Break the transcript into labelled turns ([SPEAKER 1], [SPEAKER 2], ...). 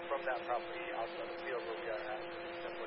[SPEAKER 1] from that property outside the field where we are